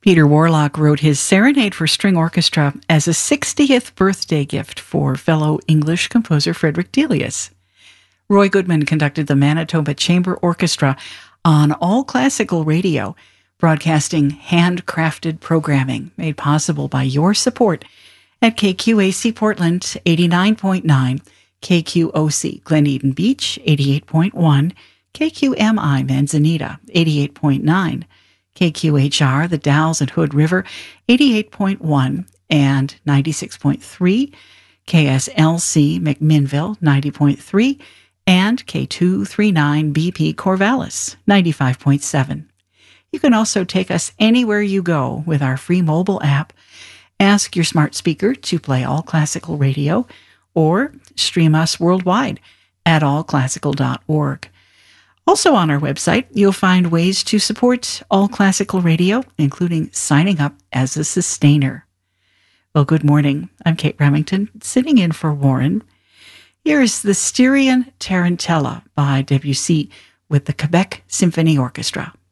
Peter Warlock wrote his Serenade for String Orchestra as a 60th birthday gift for fellow English composer Frederick Delius. Roy Goodman conducted the Manitoba Chamber Orchestra on All Classical Radio, broadcasting handcrafted programming made possible by your support at KQAC Portland 89.9, KQOC Glen Eden Beach 88.1, KQMI Manzanita 88.9, KQHR The Dalles and Hood River 88.1 and 96.3, KSLC McMinnville 90.3, and K239 BP Corvallis 95.7. You can also take us anywhere you go with our free mobile app. Ask your smart speaker to play All Classical Radio or stream us worldwide at allclassical.org. Also on our website, you'll find ways to support All Classical Radio, including signing up as a sustainer. Well, good morning. I'm Kate Remington, sitting in for Warren. Here is the Styrian Tarantella by Debussy with the Quebec Symphony Orchestra.